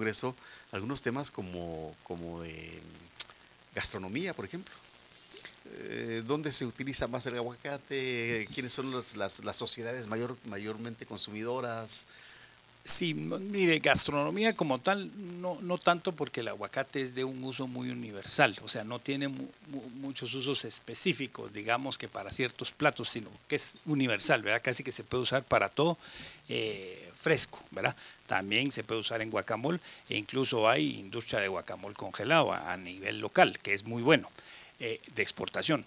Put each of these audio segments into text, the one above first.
Congreso algunos temas como de gastronomía, por ejemplo. ¿Dónde se utiliza más el aguacate? ¿Quiénes son las sociedades mayormente consumidoras? Sí, mire, gastronomía como tal, no tanto porque el aguacate es de un uso muy universal, o sea, no tiene muchos usos específicos, digamos que para ciertos platos, sino que es universal, ¿verdad? Casi que se puede usar para todo fresco, ¿verdad? También se puede usar en guacamole e incluso hay industria de guacamole congelado a nivel local, que es muy bueno, de exportación.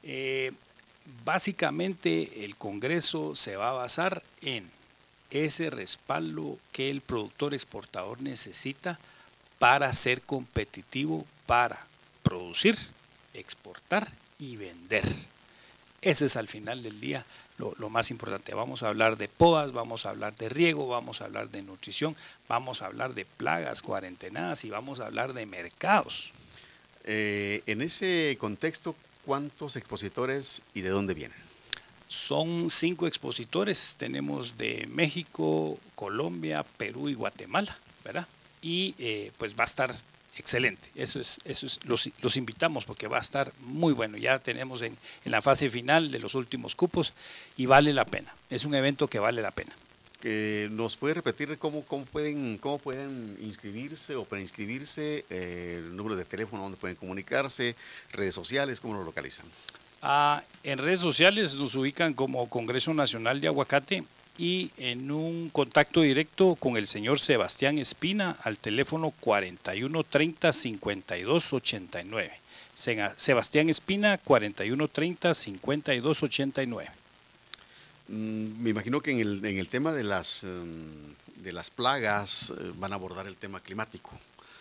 Básicamente el Congreso se va a basar en ese respaldo que el productor exportador necesita para ser competitivo, para producir, exportar y vender. Ese es al final del día lo más importante. Vamos a hablar de podas, vamos a hablar de riego, vamos a hablar de nutrición, vamos a hablar de plagas, cuarentenadas y vamos a hablar de mercados. En ese contexto, ¿cuántos expositores y de dónde vienen? Son 5 expositores, tenemos de México, Colombia, Perú y Guatemala, ¿verdad? Y pues va a estar excelente, eso es los invitamos porque va a estar muy bueno, ya tenemos en la fase final de los últimos cupos y vale la pena, es un evento que vale la pena. ¿Nos puede repetir cómo pueden inscribirse o preinscribirse, el número de teléfono donde pueden comunicarse, redes sociales, cómo lo localizan? En redes sociales nos ubican como Congreso Nacional de Aguacate y en un contacto directo con el señor Sebastián Espina al teléfono 4130-5289. Sebastián Espina 4130-5289. Me imagino que en el tema de las plagas van a abordar el tema climático.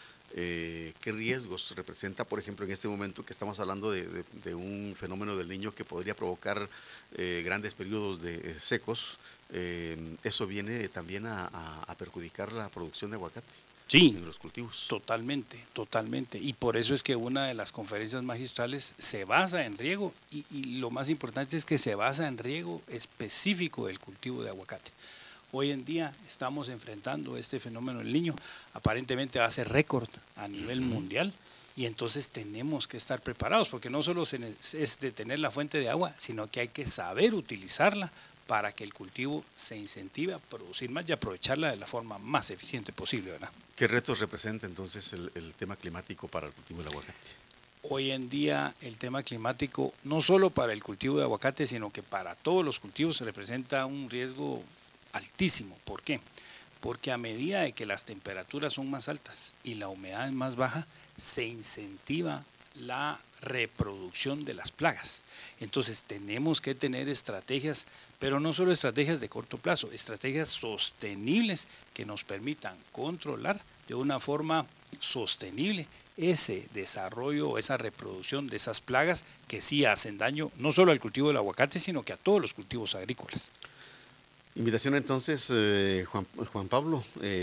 ¿Qué riesgos representa, por ejemplo, en este momento que estamos hablando de un fenómeno del Niño que podría provocar grandes periodos secos? Eso viene también a perjudicar la producción de aguacate Sí, en los cultivos. totalmente, totalmente. Y por eso es que una de las conferencias magistrales se basa en riego y lo más importante es que se basa en riego específico del cultivo de aguacate. Hoy en día estamos enfrentando este fenómeno del Niño, aparentemente va a ser récord a nivel mundial y entonces tenemos que estar preparados porque no solo es de tener la fuente de agua, sino que hay que saber utilizarla para que el cultivo se incentive a producir más y aprovecharla de la forma más eficiente posible, ¿verdad? ¿Qué retos representa entonces el tema climático para el cultivo del aguacate? Hoy en día el tema climático, no solo para el cultivo de aguacate, sino que para todos los cultivos representa un riesgo altísimo. ¿Por qué? Porque a medida de que las temperaturas son más altas y la humedad es más baja, se incentiva la reproducción de las plagas. Entonces tenemos que tener estrategias, pero no solo estrategias de corto plazo, estrategias sostenibles que nos permitan controlar de una forma sostenible ese desarrollo o esa reproducción de esas plagas que sí hacen daño no solo al cultivo del aguacate, sino que a todos los cultivos agrícolas. Invitación entonces, Juan Pablo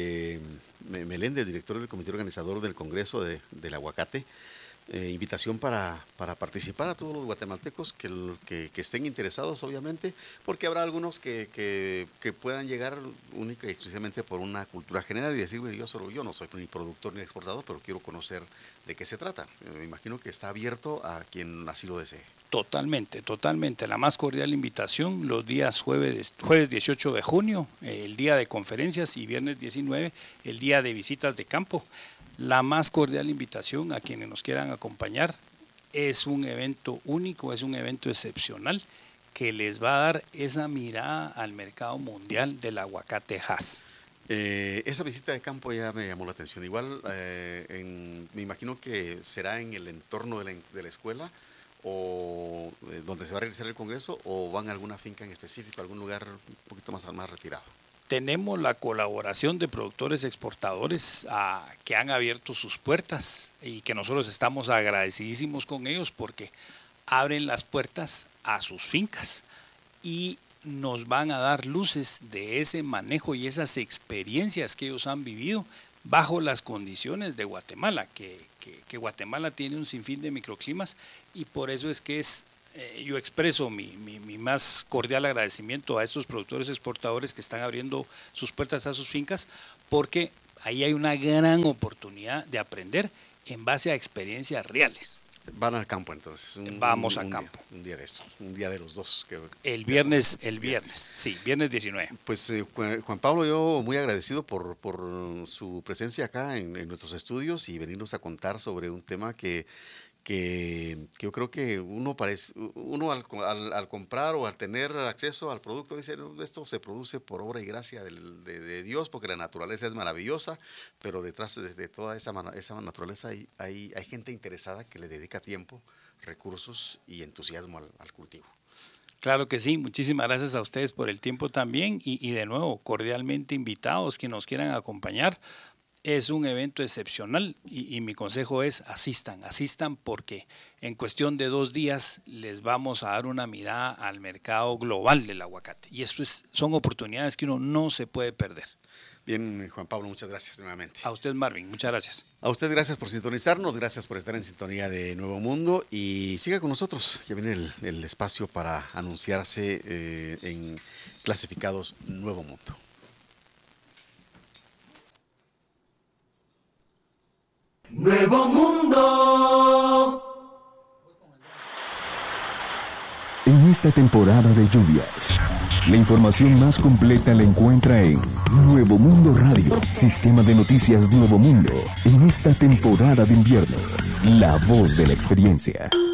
Meléndez, director del comité organizador del Congreso del Aguacate. Invitación para participar a todos los guatemaltecos que estén interesados, obviamente, porque habrá algunos que puedan llegar única y exclusivamente por una cultura general y decir, "Bueno, yo no soy ni productor ni exportador, pero quiero conocer de qué se trata". Me imagino que está abierto a quien así lo desee. Totalmente, totalmente. La más cordial invitación los días jueves 18 de junio, el día de conferencias, y viernes 19, el día de visitas de campo. La más cordial invitación a quienes nos quieran acompañar. Es un evento único, es un evento excepcional que les va a dar esa mirada al mercado mundial del aguacate Hass. Esa visita de campo ya me llamó la atención. Igual, me imagino que será en el entorno de la escuela o donde se va a realizar el congreso, o van a alguna finca en específico, algún lugar un poquito más retirado. Tenemos la colaboración de productores exportadores que han abierto sus puertas y que nosotros estamos agradecidísimos con ellos porque abren las puertas a sus fincas y nos van a dar luces de ese manejo y esas experiencias que ellos han vivido bajo las condiciones de Guatemala, que Guatemala tiene un sinfín de microclimas y por eso es que yo expreso mi más cordial agradecimiento a estos productores exportadores que están abriendo sus puertas a sus fincas porque Ahí hay una gran oportunidad de aprender en base a experiencias reales. Van al campo entonces. Vamos a campo. Un día de eso, un día de los dos. El viernes, sí, viernes 19. Pues Juan Pablo, yo muy agradecido por su presencia acá en nuestros estudios y venirnos a contar sobre un tema que yo creo que uno al comprar o al tener acceso al producto dice, no, esto se produce por obra y gracia de Dios, porque la naturaleza es maravillosa, pero detrás de toda esa naturaleza hay gente interesada que le dedica tiempo, recursos y entusiasmo al cultivo. Claro que sí, muchísimas gracias a ustedes por el tiempo también y de nuevo cordialmente invitados que nos quieran acompañar. Es un evento excepcional y mi consejo es asistan porque en cuestión de 2 días les vamos a dar una mirada al mercado global del aguacate y esto son oportunidades que uno no se puede perder. Bien, Juan Pablo, muchas gracias nuevamente. A usted, Marvin, muchas gracias. A usted gracias por sintonizarnos, gracias por estar en sintonía de Nuevo Mundo y siga con nosotros, ya viene el espacio para anunciarse en Clasificados Nuevo Mundo. Nuevo Mundo. En esta temporada de lluvias, la información más completa la encuentra en Nuevo Mundo Radio, sistema de noticias Nuevo Mundo. En esta temporada de invierno, la voz de la experiencia.